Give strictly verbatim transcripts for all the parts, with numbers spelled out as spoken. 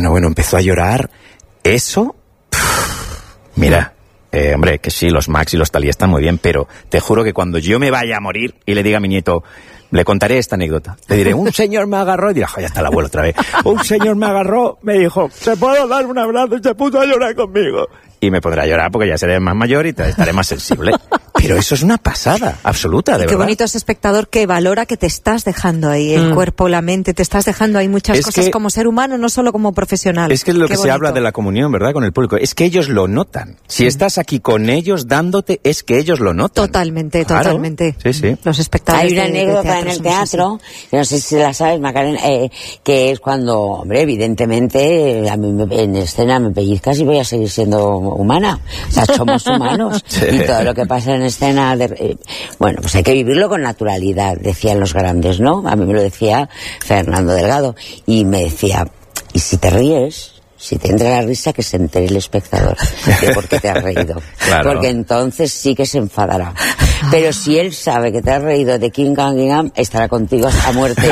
Bueno, bueno, empezó a llorar. Eso, pff, mira, eh, hombre, que sí, los Max y los Talía están muy bien, pero te juro que cuando yo me vaya a morir y le diga a mi nieto, le contaré esta anécdota. Le diré, un señor me agarró, y dirá, ya está el abuelo otra vez. Un señor me agarró, me dijo, ¿te puedo dar un abrazo? Y se puso a llorar conmigo. Y me pondré a llorar porque ya seré más mayor y estaré más sensible. Pero eso es una pasada absoluta, de y qué verdad. Qué bonito ese espectador que valora que te estás dejando ahí, el mm. cuerpo, la mente, te estás dejando ahí muchas es cosas que, como ser humano, no solo como profesional. Es que es lo qué que bonito. Se habla de la comunión, ¿verdad? Con el público. Es que ellos lo notan. Si mm. estás aquí con ellos dándote, es que ellos lo notan. Totalmente, claro. totalmente. Sí, sí. Los espectadores. Hay una de, anécdota de teatro, en el teatro, que no sé si la sabes, Macarena, eh, que es cuando, hombre, evidentemente, a mí me, en escena me pellizcas y voy a seguir siendo humana. O sea, somos humanos. Sí. Y todo lo que pasa en escena, de, eh, bueno, pues hay que vivirlo con naturalidad, decían los grandes, ¿no? A mí me lo decía Fernando Delgado. Y me decía, ¿y si te ríes? Si te entra la risa, que se entere el espectador de por qué te has reído. Claro. Porque entonces sí que se enfadará. Pero si él sabe que te has reído de King Cunningham, estará contigo hasta muerte.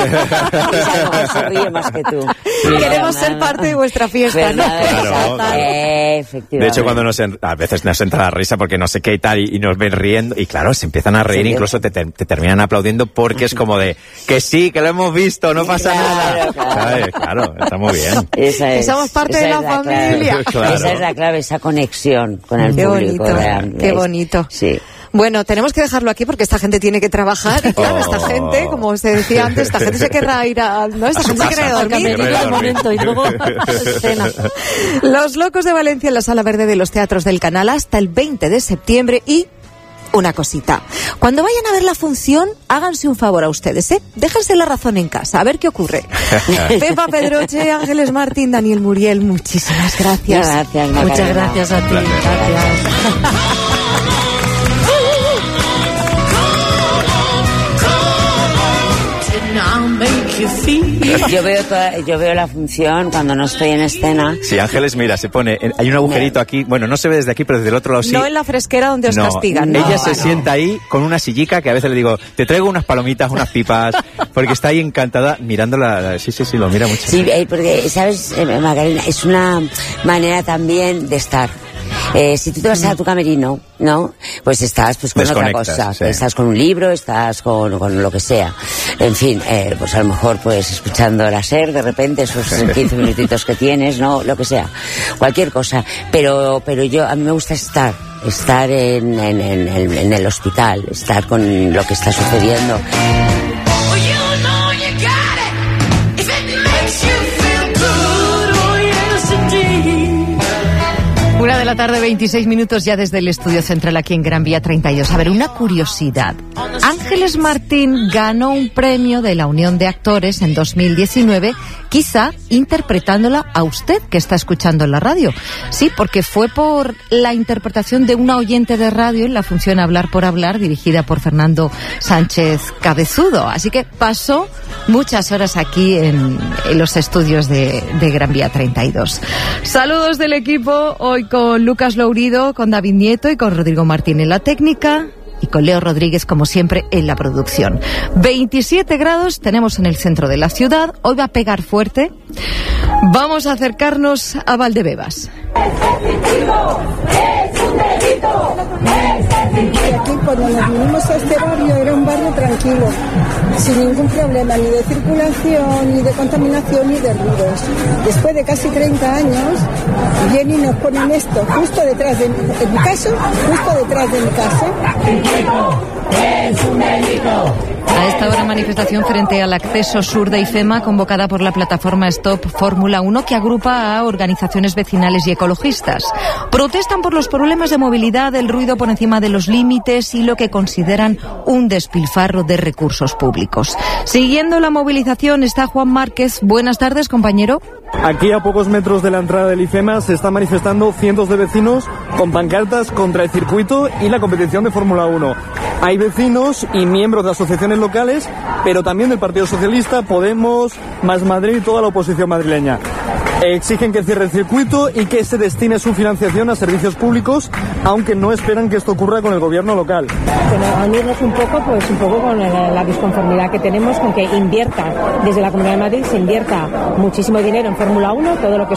Esa no se ríe más que tú. Sí, queremos ser parte de vuestra fiesta, ¿no? Claro, claro. Eh, efectivamente. De hecho, cuando nos en, a veces nos entra la risa porque no sé qué y tal, y, y nos ven riendo, y claro, se empiezan a reír, ¿sí? Incluso te, te, te terminan aplaudiendo porque es como de, que sí, que lo hemos visto, no pasa claro, nada. Claro. ¿Sabes? Claro, está muy bien. Esa es, que somos parte de la, la familia. Claro. Esa es la clave, esa conexión con el qué público. Bonito, ¿verdad? qué bonito. Sí. Bueno, tenemos que dejarlo aquí porque esta gente tiene que trabajar y claro, oh. esta gente, como se decía antes, esta gente se querrá ir a... ¿no? Esta a gente se querrá dormir en el momento y luego escena. Los Locos de Valencia en la Sala Verde de los Teatros del Canal hasta el veinte de septiembre y... una cosita. Cuando vayan a ver la función, háganse un favor a ustedes, ¿eh? Déjense la razón en casa, a ver qué ocurre. Pepa Pedroche, Ángeles Martín, Daniel Muriel, muchísimas gracias. Gracias, muchas gracias a ti. Gracias. gracias. Yo veo toda, yo veo la función cuando no estoy en escena. Sí, Ángeles, mira, se pone, hay un agujerito aquí, bueno, no se ve desde aquí, pero desde el otro lado sí. No en la fresquera donde os no, castigan, ¿no? Ella no, se no. sienta ahí con una sillica que a veces le digo, te traigo unas palomitas, unas pipas, porque está ahí encantada mirándola. Sí, sí, sí, lo mira mucho. Sí, porque, ¿sabes, Macarena? Es una manera también de estar. Eh, si tú te vas a tu camerino, ¿no? Pues estás pues con otra cosa. Sí. Estás con un libro, estás con, con lo que sea. En fin, eh, pues a lo mejor pues escuchando la SER de repente, esos quince minutitos que tienes, ¿no? Lo que sea. Cualquier cosa. Pero, pero yo, a mí me gusta estar. Estar en, en, en, en el hospital. Estar con lo que está sucediendo. Una de la tarde, veintiséis minutos ya desde el estudio central aquí en Gran Vía treinta y dos. A ver, una curiosidad. Ángeles Martín ganó un premio de la Unión de Actores en dos mil diecinueve, quizá interpretándola a usted que está escuchando en la radio. Sí, porque fue por la interpretación de una oyente de radio en la función Hablar por Hablar, dirigida por Fernando Sánchez Cabezudo. Así que pasó muchas horas aquí en, en los estudios de, de Gran Vía treinta y dos. Saludos del equipo, hoy con Lucas Lourido, con David Nieto y con Rodrigo Martín en la técnica y con Leo Rodríguez, como siempre, en la producción. veintisiete grados tenemos en el centro de la ciudad. Hoy va a pegar fuerte. Vamos a acercarnos a Valdebebas. Aquí, cuando nos vinimos a este barrio, era un barrio tranquilo, sin ningún problema, ni de circulación, ni de contaminación, ni de ruidos. Después de casi treinta años, vienen y nos ponen esto, justo detrás de, en mi caso, justo detrás de mi casa. ¡Es un delito! A esta hora, manifestación frente al acceso sur de IFEMA convocada por la plataforma Stop Fórmula uno, que agrupa a organizaciones vecinales y ecologistas. Protestan por los problemas de movilidad, el ruido por encima de los límites y lo que consideran un despilfarro de recursos públicos. Siguiendo la movilización está Juan Márquez. Buenas tardes, compañero. Aquí, a pocos metros de la entrada del IFEMA, se están manifestando cientos de vecinos con pancartas contra el circuito y la competición de Fórmula uno. Hay vecinos y miembros de asociaciones locales, pero también del Partido Socialista, Podemos, Más Madrid y toda la oposición madrileña. Exigen que cierre el circuito y que se destine su financiación a servicios públicos, aunque no esperan que esto ocurra con el gobierno local. Bueno, unirnos un poco, pues un poco con la, la disconformidad que tenemos con que invierta, desde la Comunidad de Madrid se invierta muchísimo dinero en Fórmula uno, todo lo que